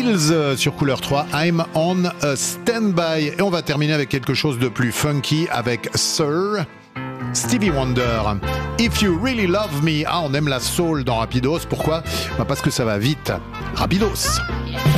Hills sur Couleur 3, I'm on a standby. Et on va terminer avec quelque chose de plus funky avec Sir Stevie Wonder. If you really love me. Ah, on aime la soul dans Rapidos. Pourquoi? Parce que ça va vite. Rapidos.